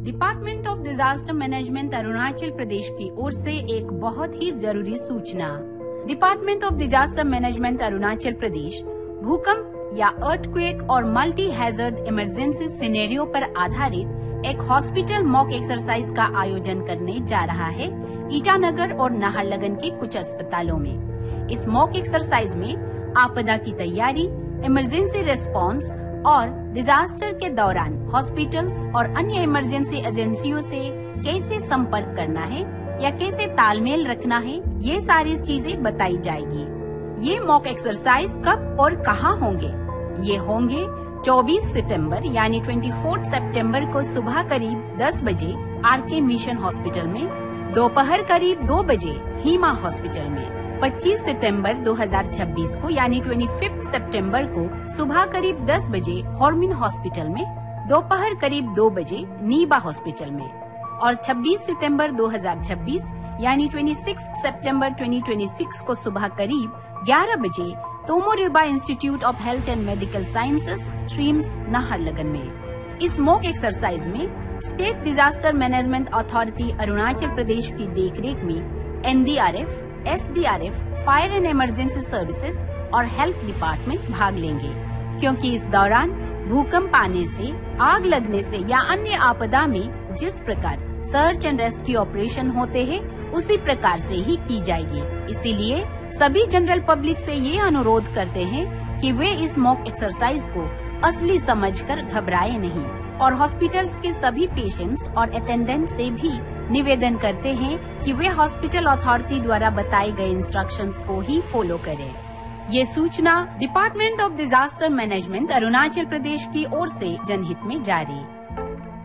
Department of disaster management Arunachal Pradesh की ओर से एक बहुत ही जरूरी सूचना। Department of disaster management Arunachal Pradesh भूकंप या अर्थक्वेक और मल्टी हैजर्ड इमरजेंसी सिनेरियो पर आधारित एक हॉस्पिटल मॉक एक्सरसाइज का आयोजन करने जा रहा है ईटानगर और नाहरलगन के कुछ अस्पतालों में। इस मॉक एक्सरसाइज में आपदा की तैयारी, इमरजेंसी रिस्पांस और डिजास्टर के दौरान हॉस्पिटल्स और अन्य इमरजेंसी एजेंसियों से कैसे संपर्क करना है या कैसे तालमेल रखना है, ये सारी चीजें बताई जाएगी। ये मॉक एक्सरसाइज कब और कहाँ होंगे? ये होंगे 24 सितंबर यानी 24 सितंबर को सुबह करीब 10 बजे आरके मिशन हॉस्पिटल में, दोपहर करीब 2 बजे हीमा हॉस्पिटल में, 25 सितंबर 2026 को यानी 25 सितंबर को सुबह करीब 10 बजे हॉर्मिन हॉस्पिटल में, दोपहर करीब 2 बजे नीबा हॉस्पिटल में और 26 सितंबर 2026 यानी 26 सितंबर 2026 को सुबह करीब 11 बजे तोमोरिबा institute of health and medical sciences ट्रीम्स नाहरलगन में। इस मॉक एक्सरसाइज में state disaster management authority Arunachal Pradesh की देखरेख में NDRF, SDRF, fire and emergency services और हेल्थ डिपार्टमेंट भाग लेंगे, क्योंकि इस दौरान भूकंप आने से, आग लगने से या अन्य आपदा में जिस प्रकार सर्च एंड रेस्क्यू ऑपरेशन होते हैं उसी प्रकार से ही की जाएगी। इसीलिए सभी जनरल पब्लिक से ये अनुरोध करते हैं कि वे इस मॉक एक्सरसाइज को असली समझकर घबराए नहीं और हॉस्पिटल्स के सभी पेशेंट्स और अटेंडेंट से भी निवेदन करते हैं कि वे हॉस्पिटल अथॉरिटी द्वारा बताए गए इंस्ट्रक्शंस को ही फॉलो करें। ये सूचना department of disaster management Arunachal Pradesh की ओर से जनहित में जारी।